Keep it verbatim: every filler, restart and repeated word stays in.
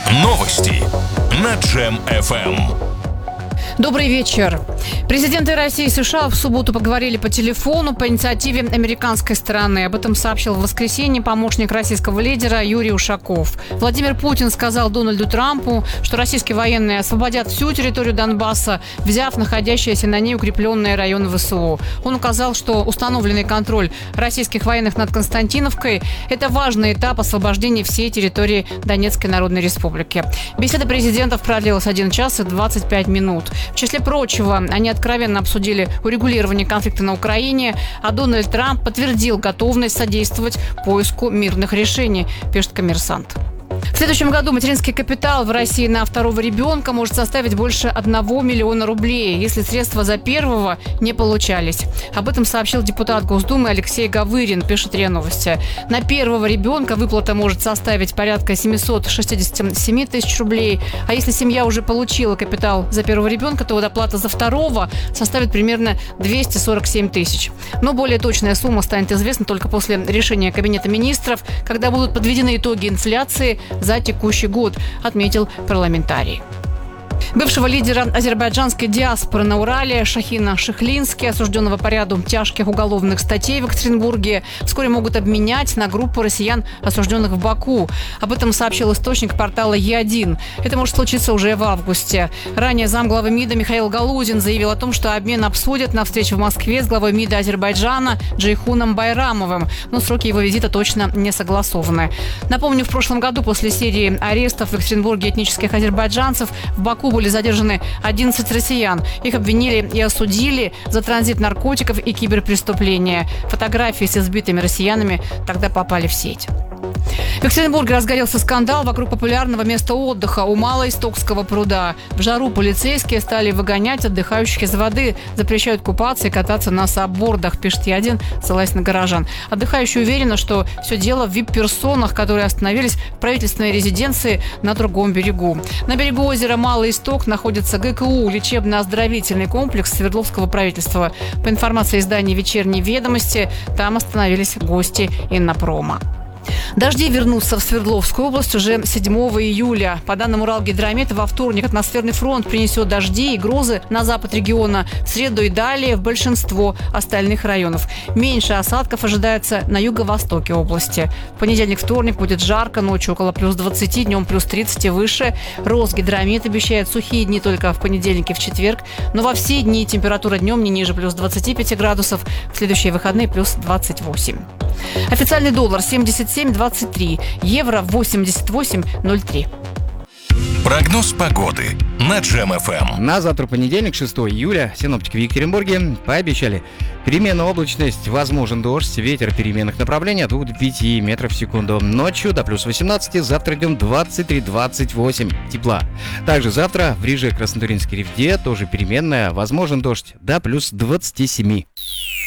Новости на Джем эф эм. Добрый вечер. Президенты России и США в субботу поговорили по телефону по инициативе американской стороны. Об этом сообщил в воскресенье помощник российского лидера Юрий Ушаков. Владимир Путин сказал Дональду Трампу, что российские военные освободят всю территорию Донбасса, взяв находящиеся на ней укрепленные районы ВСУ. Он указал, что установленный контроль российских военных над Константиновкой – это важный этап освобождения всей территории Донецкой Народной Республики. Беседа президентов продлилась один час и двадцать пять минут. В числе прочего, они откровенно обсудили урегулирование конфликта на Украине, а Дональд Трамп подтвердил готовность содействовать поиску мирных решений, пишет «Коммерсант». В следующем году материнский капитал в России на второго ребенка может составить больше одного миллиона рублей, если средства за первого не получались. Об этом сообщил депутат Госдумы Алексей Гавырин, пишет РИА Новости. На первого ребенка выплата может составить порядка семьсот шестьдесят семь тысяч рублей, а если семья уже получила капитал за первого ребенка, то доплата за второго составит примерно двести сорок семь тысяч. Но более точная сумма станет известна только после решения Кабинета министров, когда будут подведены итоги инфляции за текущий год, отметил парламентарий. Бывшего лидера азербайджанской диаспоры на Урале Шахина Шихлински, осужденного по ряду тяжких уголовных статей в Екатеринбурге, вскоре могут обменять на группу россиян, осужденных в Баку. Об этом сообщил источник портала Е один. Это может случиться уже в августе. Ранее замглавы МИДа Михаил Галузин заявил о том, что обмен обсудят на встрече в Москве с главой МИДа Азербайджана Джейхуном Байрамовым. Но сроки его визита точно не согласованы. Напомню, в прошлом году после серии арестов в Екатеринбурге этнических азербайджанцев в Баку были задержаны одиннадцать россиян. Их обвинили и осудили за транзит наркотиков и киберпреступления. Фотографии с избитыми россиянами тогда попали в сеть. В Екатеринбурге разгорелся скандал вокруг популярного места отдыха у Малоистокского пруда. В жару полицейские стали выгонять отдыхающих из воды, запрещают купаться и кататься на саббордах, пишет Е один, ссылаясь на горожан. Отдыхающие уверены, что все дело в вип-персонах, которые остановились в правительственной резиденции на другом берегу. На берегу озера Малоисток находится Гэ Ка У, лечебно-оздоровительный комплекс Свердловского правительства. По информации издания «Вечерние ведомости», там остановились гости Иннопрома. Дожди вернутся в Свердловскую область уже седьмого июля. По данным Уралгидромета, во вторник атмосферный фронт принесет дожди и грозы на запад региона. В среду и далее в большинство остальных районов. Меньше осадков ожидается на юго-востоке области. В понедельник, вторник будет жарко, ночью около плюс двадцати, днем плюс тридцать и выше. Росгидромет обещает сухие дни только в понедельник и в четверг. Но во все дни температура днем не ниже плюс двадцати пяти градусов. В следующие выходные плюс двадцать восемь. Официальный доллар семьдесят семь двадцать три, евро восемьдесят восемь ноль три. Прогноз погоды на Джем эф эм. На завтра понедельник, шестого июля, синоптики в Екатеринбурге пообещали переменная облачность, возможен дождь, ветер переменных направлений от двух до пяти метров в секунду. Ночью до плюс восемнадцати, завтра днем двадцать три двадцать восемь тепла. Также завтра в Риже, Краснотуринской Ревде тоже переменная, возможен дождь до плюс двадцати семи.